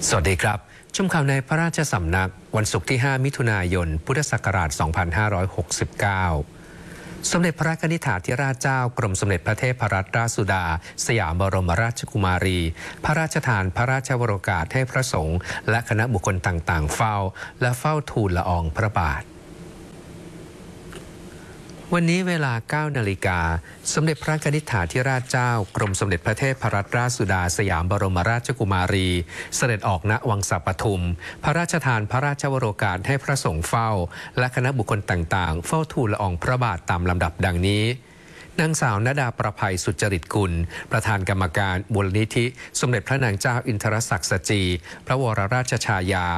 สวัสดีครับชมข่าวในพระราชสำนักวันศุกร์ที่ 5 มิถุนายน พุทธศักราช 2569 สมเด็จพระนิธิธิราชเจ้ากรมสมเด็จพระเทพรัตนราชสุดาสยามบรมราชกุมารี พระราชทานพระราชวโรกาสให้พระสงฆ์และคณะบุคคลต่างๆเฝ้าและเฝ้าทูลละอองพระบาทวันนี้เวลา 9 นาฬิกาสมเด็จพระนิธิธิราชเจ้ากรมสมเด็จพระเทพรัตนราชสุดาสยามบรมราชกุมารีเสด็จออกณวังสะปทุมพระราชทานพระราชวโรกาสให้พระสงฆ์เฝ้าและคณะบุคคลต่างๆเฝ้าทูลละอองพระบาทตามลำดับดังนี้นางสาวนดาประภัยสุจริตกุลประธานกรรมการมูลนิธิสมเด็จพระนางเจ้าอินทรศักดิ์สจีพระวรราชชายา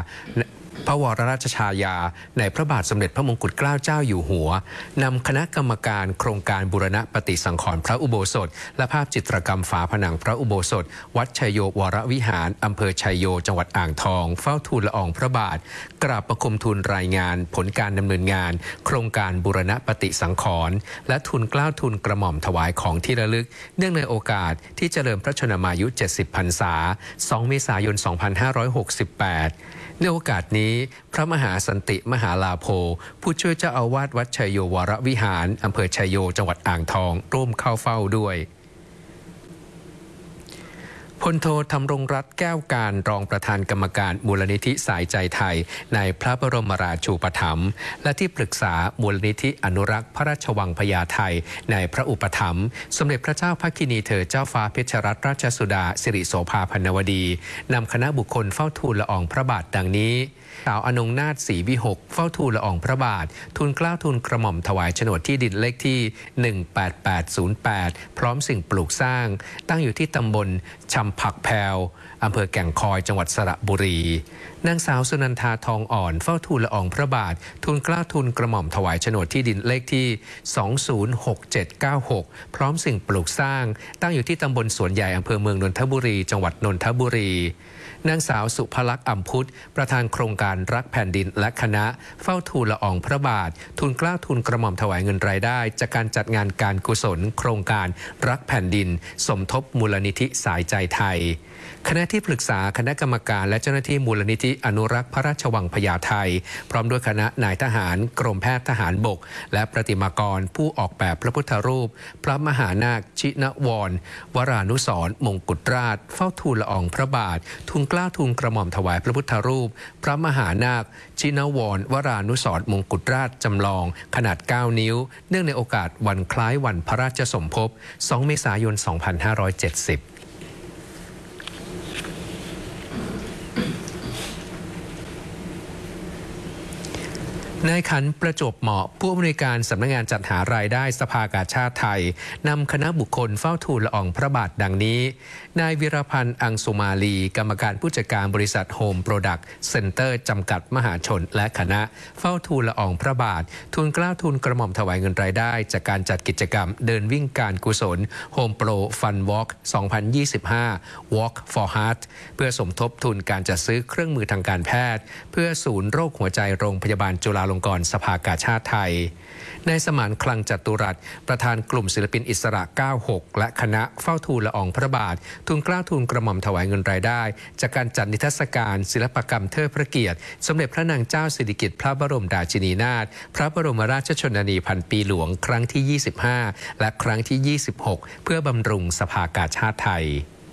ในพระบาทสมเด็จพระมงกุฎเกล้าเจ้าอยู่หัวนำคณะกรรมการโครงการบูรณะปฏิสังขรณ์พระอุโบสถและภาพจิตรกรรมฝาผนังพระอุโบสถวัดชัยโยวรวิหารอำเภอชัยโยจังหวัดอ่างทองเฝ้าทูลละอองพระบาทกราบบังคมทูลรายงานผลการดำเนินงานโครงการบูรณะปฏิสังขรณ์และทูลเกล้าทูลกระหม่อมถวายของที่ระลึกเนื่องในโอกาสที่เจริญพระชนมายุ 70 พรรษา 2 เมษายน 2568ในโอกาสนี้พระมหาสันติมหาลาโภผู้ช่วยเจ้าอาวาสวัดชัยโยวรวิหารอำเภอชัยโยจังหวัดอ่างทองร่วมเข้าเฝ้าด้วยพลโทธำรงรัตน์แก้วการรองประธานกรรมการมูลนิธิสายใจไทยในพระบรมราชูปถัมภ์และที่ปรึกษามูลนิธิอนุรักษ์พระราชวังพญาไทในพระอุปถัมภ์สมเด็จพระเจ้าพระคินีเธอเจ้าฟ้าเพชรรัตนราชสุดาสิริโสภาพรรณวดีนำคณะบุคคลเฝ้าทูลละอองพระบาทดังนี้สาวอนงนาถศรีวิหกเฝ้าทูลละอองพระบาททูลเกล้าทูลกระหม่อมถวายโฉนดที่ดินเลขที่ 18808 พร้อมสิ่งปลูกสร้างตั้งอยู่ที่ตำบลชำผักแพวอำเภอแก่งคอยจังหวัดสระบุรีนางสาวสุนันทาทองอ่อนเฝ้าทูลละอองพระบาททูลเกล้าทูลกระหม่อมถวายโฉนดที่ดินเลขที่ 206796 พร้อมสิ่งปลูกสร้างตั้งอยู่ที่ตำบลสวนใหญ่อำเภอเมืองนนทบุรีจังหวัดนนทบุรีนางสาวสุภลักษณ์อัมพุทธประธานโครงการรักแผ่นดินและคณะเฝ้าทูลละอองพระบาททูลเกล้าทูลกระหม่อมถวายเงินรายได้จากการจัดงานการกุศลโครงการรักแผ่นดินสมทบมูลนิธิสายใจไทยคณะที่ปรึกษาคณะกรรมการและเจ้าหน้าที่มูลนิธิอนุรักษ์พระราชวังพญาไทพร้อมด้วยคณะนายทหารกรมแพทย์ทหารบกและประติมากรผู้ออกแบบพระพุทธรูปพระมหานาคชินวรวรานุสรณ์มงกุฎราชเฝ้าทูลละอองพระบาททูลเกล้าทูลกระหม่อมถวายพระพุทธรูปพระมหานาคชินวรวรานุสรณ์มงกุฎราชจำลองขนาด 9 นิ้วเนื่องในโอกาสวันคล้ายวันพระราชสมภพ 2 เมษายน 2570นายขันประจบเหมาะผู้อำนวยการสำนักงานจัดหารายได้สภากาชาติไทยนำคณะบุคคลเฝ้าทูลละอองพระบาทดังนี้นายวิรพันธ์อังสุมาลีกรรมการผู้จัดการบริษัทโฮมโปรดักต์เซ็นเตอร์จำกัดมหาชนและคณะเฝ้าทูลละอองพระบาททูลเกล้าทูลกระหม่อมถวายเงินรายได้จากการจัดกิจกรรมเดินวิ่งการกุศลโฮมโปรฟันวอล์ก2025 Walk for Heart เพื่อสมทบทุนการจัดซื้อเครื่องมือทางการแพทย์เพื่อศูนย์โรคหัวใจโรงพยาบาลจุฬาลงกรณ์สภากาชาติไทยนายสมานคลังจัตุรัสประธานกลุ่มศิลปินอิสระ 96 และคณะเฝ้าทูลละอองพระบาททูลเกล้าทูลกระหม่อมถวายเงินรายได้จากการจัดนิทรรศการศิลปกรรมเทิดพระเกียรติสมเด็จพระนางเจ้าสิริกิติ์พระบรมราชินีนาถพระบรมราชชนนีพันปีหลวงครั้งที่ 25 และครั้งที่ 26 เพื่อบำรุงสภากาชาติไทย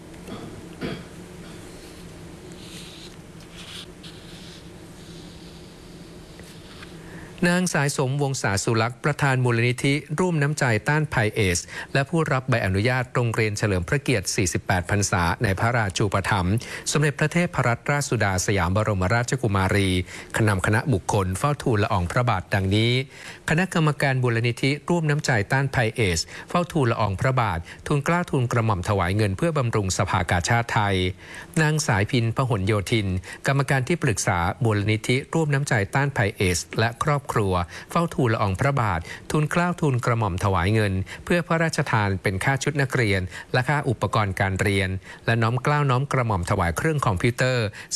นางสายสมวงศาสุลักษณ์ประธานมูลนิธิร่วมน้ำใจต้านภัยเอสและผู้รับใบอนุญาตโรงเรียนเฉลิมพระเกียรติ 48 พรรษาในพระราชูปถัมภ์สมเด็จพระเทพรัตนราชสุดาสยามบรมราชกุมารีนำคณะบุคคลเฝ้าทูลละอองพระบาทดังนี้คณะกรรมการมูลนิธิร่วมน้ำใจต้านภัยเอสเฝ้าทูลละอองพระบาททูลเกล้าทูลกระหม่อมถวายเงินเพื่อบำรุงสภากาชาติไทยนางสายพินพหลโยธินกรรมการที่ปรึกษามูลนิธิร่วมน้ำใจต้านภัยเอสและครอบครัวเฝ้าทูลละอองพระบาททูลเกล้าทูลกระหม่อมถวายเงินเพื่อพระราชทานเป็นค่าชุดนักเรียนและค่าอุปกรณ์การเรียนและน้อมเกล้าน้อมกระหม่อมถวายเครื่องคอมพิวเตอร์